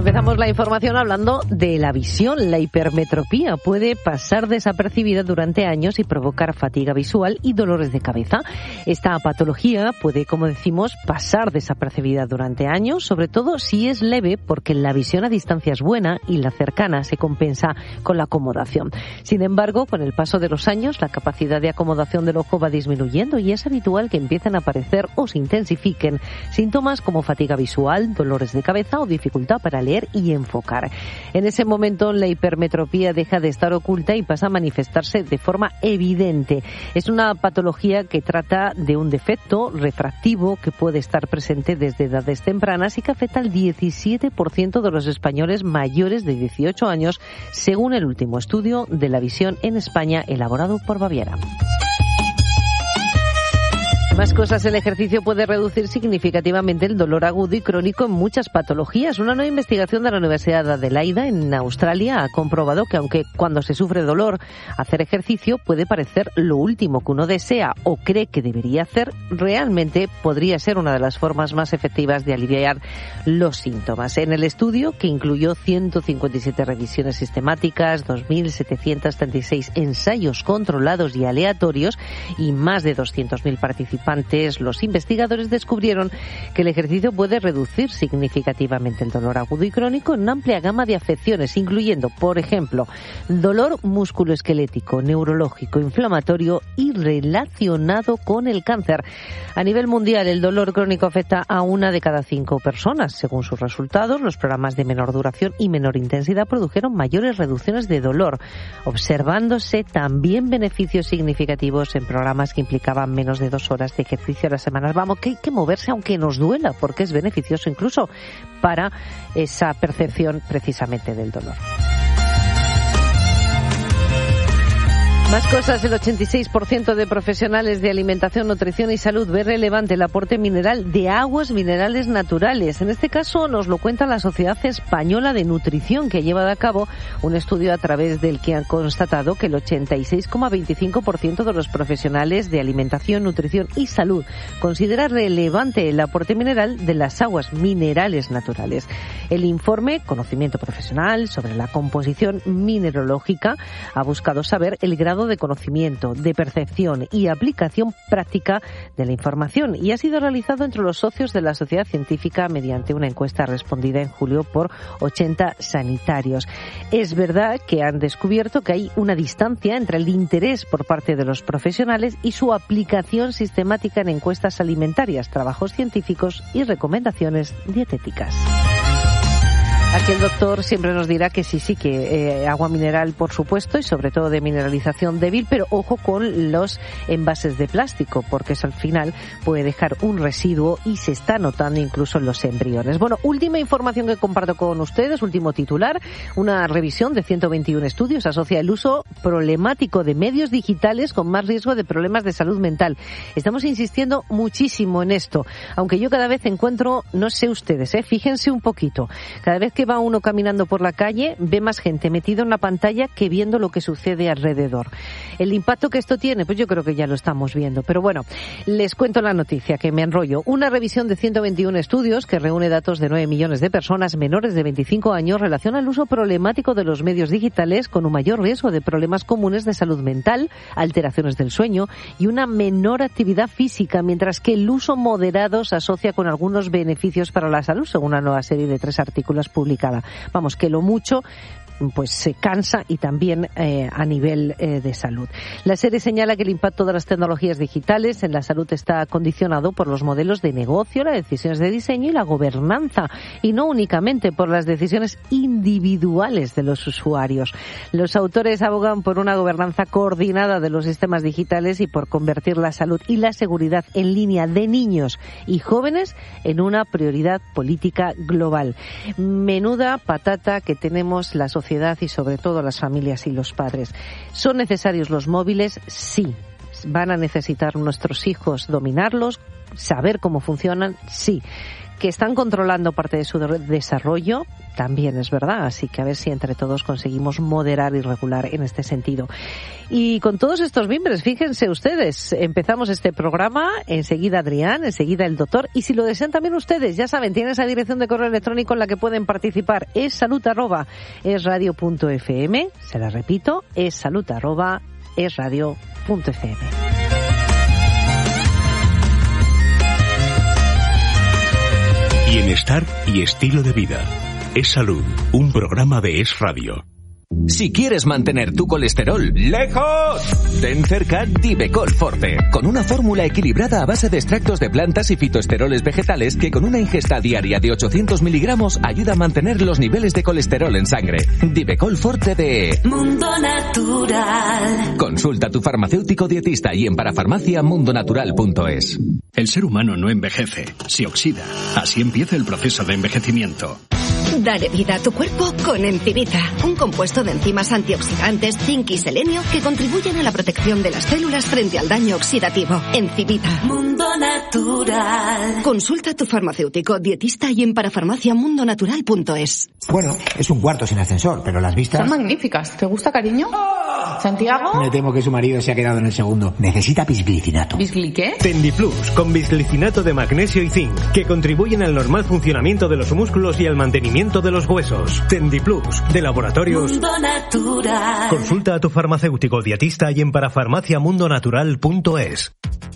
Empezamos la información hablando de la visión. La hipermetropía puede pasar desapercibida durante años y provocar fatiga visual y dolores de cabeza. Esta patología puede, como decimos, pasar desapercibida durante años, sobre todo si es leve, porque la visión a distancia es buena y la cercana se compensa con la acomodación. Sin embargo, con el paso de los años, la capacidad de acomodación del ojo va disminuyendo y es habitual que empiecen a aparecer o se intensifiquen síntomas como fatiga visual, dolores de cabeza o dificultad para leer y enfocar. En ese momento la hipermetropía deja de estar oculta y pasa a manifestarse de forma evidente. Es una patología que trata de un defecto refractivo que puede estar presente desde edades tempranas y que afecta al 17% de los españoles mayores de 18 años, según el último estudio de la visión en España elaborado por Baviera. Más cosas, el ejercicio puede reducir significativamente el dolor agudo y crónico en muchas patologías. Una nueva investigación de la Universidad de Adelaida en Australia ha comprobado que aunque cuando se sufre dolor, hacer ejercicio puede parecer lo último que uno desea o cree que debería hacer, realmente podría ser una de las formas más efectivas de aliviar los síntomas. En el estudio, que incluyó 157 revisiones sistemáticas, 2.736 ensayos controlados y aleatorios y más de 200.000 participantes, los investigadores descubrieron que el ejercicio puede reducir significativamente el dolor agudo y crónico en una amplia gama de afecciones, incluyendo, por ejemplo, dolor musculoesquelético, neurológico, inflamatorio y relacionado con el cáncer. A nivel mundial, el dolor crónico afecta a 1 de cada 5 personas. Según sus resultados, los programas de menor duración y menor intensidad produjeron mayores reducciones de dolor, observándose también beneficios significativos en programas que implicaban menos de 2 horas de ejercicio a la semana. Vamos, que hay que moverse aunque nos duela, porque es beneficioso incluso para esa percepción precisamente del dolor. Más cosas, el 86% de profesionales de alimentación, nutrición y salud ve relevante el aporte mineral de aguas minerales naturales. En este caso nos lo cuenta la Sociedad Española de Nutrición, que ha llevado a cabo un estudio a través del que han constatado que el 86,25% de los profesionales de alimentación, nutrición y salud considera relevante el aporte mineral de las aguas minerales naturales. El informe, Conocimiento Profesional sobre la composición mineralógica, ha buscado saber el grado de conocimiento, de percepción y aplicación práctica de la información y ha sido realizado entre los socios de la sociedad científica mediante una encuesta respondida en julio por 80 sanitarios. Es verdad que han descubierto que hay una distancia entre el interés por parte de los profesionales y su aplicación sistemática en encuestas alimentarias, trabajos científicos y recomendaciones dietéticas. Aquí el doctor siempre nos dirá que sí, que agua mineral, por supuesto, y sobre todo de mineralización débil, pero ojo con los envases de plástico, porque eso al final puede dejar un residuo y se está notando incluso en los embriones. Bueno, última información que comparto con ustedes, último titular, una revisión de 121 estudios asocia el uso problemático de medios digitales con más riesgo de problemas de salud mental. Estamos insistiendo muchísimo en esto, aunque yo cada vez encuentro, no sé ustedes, fíjense un poquito, cada vez que va uno caminando por la calle, ve más gente metida en una pantalla que viendo lo que sucede alrededor. El impacto que esto tiene, pues yo creo que ya lo estamos viendo. Pero bueno, les cuento la noticia, que me enrollo. Una revisión de 121 estudios que reúne datos de 9 millones de personas menores de 25 años relaciona el uso problemático de los medios digitales con un mayor riesgo de problemas comunes de salud mental, alteraciones del sueño y una menor actividad física, mientras que el uso moderado se asocia con algunos beneficios para la salud, según una nueva serie de 3 artículos publicados. Vamos, que lo mucho pues se cansa y también a nivel de salud. La serie señala que el impacto de las tecnologías digitales en la salud está condicionado por los modelos de negocio, las decisiones de diseño y la gobernanza, y no únicamente por las decisiones individuales de los usuarios. Los autores abogan por una gobernanza coordinada de los sistemas digitales y por convertir la salud y la seguridad en línea de niños y jóvenes en una prioridad política global. Menuda patata que tenemos la sociedad y sobre todo las familias y los padres. ¿Son necesarios los móviles? Sí. ¿Van a necesitar nuestros hijos dominarlos? ¿Saber cómo funcionan? Sí. que están controlando parte de su desarrollo, también es verdad. Así que a ver si entre todos conseguimos moderar y regular en este sentido. Y con todos estos mimbres, fíjense ustedes, empezamos este programa, enseguida Adrián, enseguida el doctor, y si lo desean también ustedes, ya saben, tienen esa dirección de correo electrónico en la que pueden participar, es salud@esradio.fm, se la repito, es salud@esradio.fm. Bienestar y estilo de vida. Es Salud, un programa de Es Radio. Si quieres mantener tu colesterol lejos, ten cerca Divecol Forte, con una fórmula equilibrada a base de extractos de plantas y fitoesteroles vegetales que con una ingesta diaria de 800 miligramos ayuda a mantener los niveles de colesterol en sangre. Divecol Forte de Mundo Natural. Consulta a tu farmacéutico dietista y en parafarmaciamundonatural.es. El ser humano no envejece, se oxida. Así empieza el proceso de envejecimiento. Dale vida a tu cuerpo con Encivita, un compuesto de enzimas antioxidantes, zinc y selenio que contribuyen a la protección de las células frente al daño oxidativo. Encivita. Mundo Natural. Consulta a tu farmacéutico, dietista y en parafarmaciamundonatural.es. Bueno, es un cuarto sin ascensor, pero las vistas... Son magníficas. ¿Te gusta, cariño? ¿Santiago? Me temo que su marido se ha quedado en el segundo. Necesita bisglicinato. ¿Bisgli qué? Tendiplus, con bisglicinato de magnesio y zinc, que contribuyen al normal funcionamiento de los músculos y al mantenimiento de los huesos. Tendiplus, de Laboratorios Mundo Natural. Consulta a tu farmacéutico dietista y en parafarmaciamundonatural.es.